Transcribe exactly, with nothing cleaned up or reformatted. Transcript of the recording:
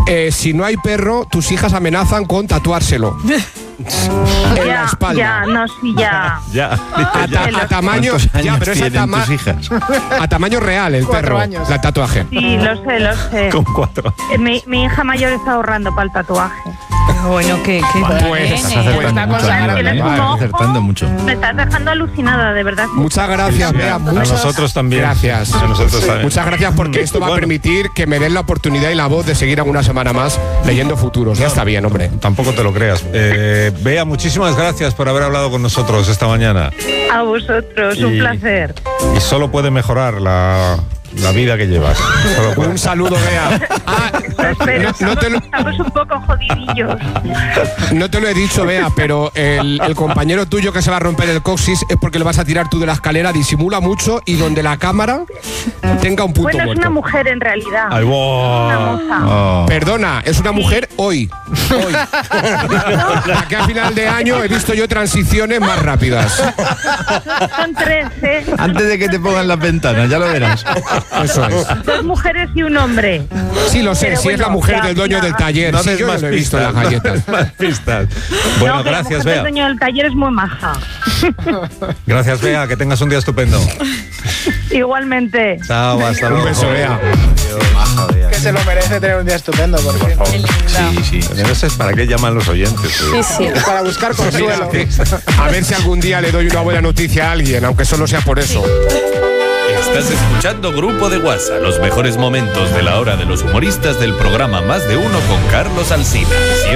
eh, si no hay perro, tus hijas amenazan con tatuárselo. En ya, la espalda. Ya, no, sí, ya. Ya. A, ta- a tamaño, ya, pero es a, tama- a tamaño real el Cuatro perro, años. el tatuaje. Sí, lo sé, lo sé. Con cuatro. Eh, Mi, mi hija mayor está ahorrando para el tatuaje. Bueno, que, que Pues, bien, estás ¿eh? acertando Está mucho, consagrada, Ana, Tienes ¿eh? un Vale. ojo, acertando mucho. Me estás dejando alucinada, de verdad. Muchas gracias, Bea. A Muchas nosotros también. gracias. A nosotros también. Muchas gracias porque esto va a Bueno. permitir que me den la oportunidad y la voz de seguir alguna semana más leyendo futuros. Ya está bien, hombre. Tampoco te lo creas. Eh, Bea, muchísimas gracias por haber hablado con nosotros esta mañana. A vosotros, un Y- placer. Y solo puede mejorar la, la vida que llevas. Solo puede. Un saludo, Bea. Ah, Espero, no, no te lo, estamos un poco jodidillos. no te lo he dicho, Bea, pero el, el compañero tuyo que se va a romper el coxis es porque le vas a tirar tú de la escalera, disimula mucho y donde la cámara tenga un punto Bueno, es muerto. una mujer en realidad. Ay, wow. Una moza. Oh. Perdona, es una mujer hoy. Hoy. Aquí a final de año he visto yo transiciones más rápidas. Son tres, ¿eh? Antes de que te pongan las ventanas, ya lo verás. Eso es. Dos mujeres y un hombre. Sí, lo sé, Pero si es la bueno, mujer ya, del dueño ya. del taller. No Sí, des yo ya más lo he visto en pistas. las no galletas. des más pistas. Bueno, No, que la gracias, mujer del Bea. dueño del taller es muy maja. Gracias, Bea. Que tengas un día estupendo. Igualmente. Chao, hasta Un luego. beso, Bea. Que se lo merece tener un día estupendo, por fin. Qué linda. Sí, sí. No sé para qué llaman los oyentes. Sí, sí. Para buscar consuelo. A ver si algún día le doy una buena noticia a alguien, aunque solo sea por eso. Estás escuchando Grupo de WhatsApp, los mejores momentos de la hora de los humoristas del programa Más de Uno con Carlos Alsina.